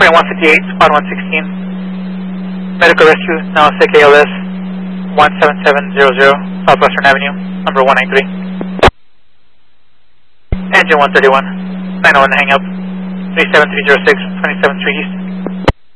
Airplane 158, squad 116. Medical rescue, now ALS 17700, Southwestern Avenue, number 193. Engine 131, 901 hang up, 37306, 27 Street East.